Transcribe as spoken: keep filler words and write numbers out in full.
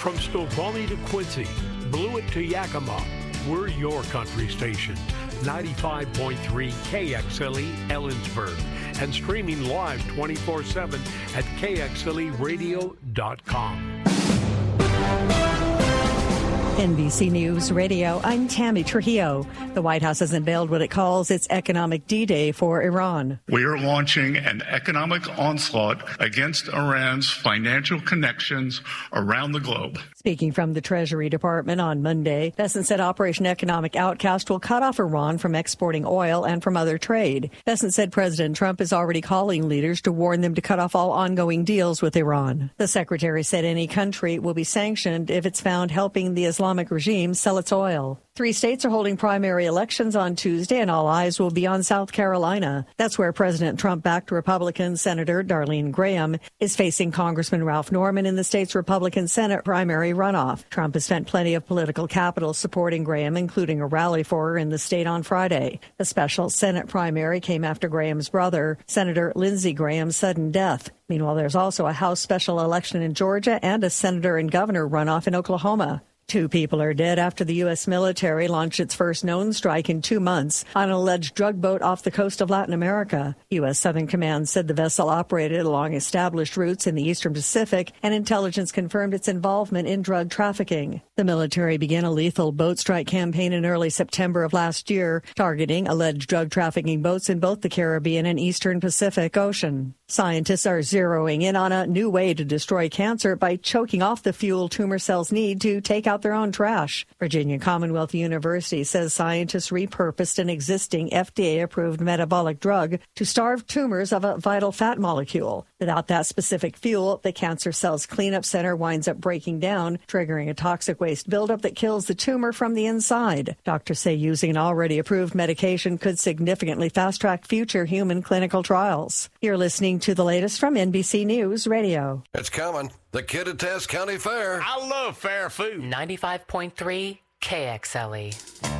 From Snoqualmie to Quincy, Blewett to Yakima, we're your country station. ninety-five point three K X L E Ellensburg and streaming live twenty-four seven at K X L E radio dot com. N B C News Radio, I'm Tammy Trujillo. The White House has unveiled what it calls its economic D-Day for Iran. We are launching an economic onslaught against Iran's financial connections around the globe. Speaking from the Treasury Department on Monday, Bessent said Operation Economic Outcast will cut off Iran from exporting oil and from other trade. Bessent said President Trump is already calling leaders to warn them to cut off all ongoing deals with Iran. The secretary said any country will be sanctioned if it's found helping the Islamic regime sell its oil. Three states are holding primary elections on Tuesday, and all eyes will be on South Carolina. That's where President Trump-backed Republican Senator Darlene Graham is facing Congressman Ralph Norman in the state's Republican Senate primary runoff. Trump has spent plenty of political capital supporting Graham, including a rally for her in the state on Friday. The special Senate primary came after Graham's brother, Senator Lindsey Graham's sudden death. Meanwhile, there's also a House special election in Georgia and a senator and governor runoff in Oklahoma. Two people are dead after the U S military launched its first known strike in two months on an alleged drug boat off the coast of Latin America. U S Southern Command said the vessel operated along established routes in the Eastern Pacific, and intelligence confirmed its involvement in drug trafficking. The military began a lethal boat strike campaign in early September of last year, targeting alleged drug trafficking boats in both the Caribbean and Eastern Pacific Ocean. Scientists are zeroing in on a new way to destroy cancer by choking off the fuel tumor cells need to take out their own trash. Virginia Commonwealth University says scientists repurposed an existing F D A-approved metabolic drug to starve tumors of a vital fat molecule. Without that specific fuel, the cancer cell's cleanup center winds up breaking down, triggering a toxic waste buildup that kills the tumor from the inside. Doctors say using an already approved medication could significantly fast-track future human clinical trials. You're listening to the latest from N B C News Radio. It's coming. The Kittitas County Fair. I love fair food. ninety-five point three K X L E.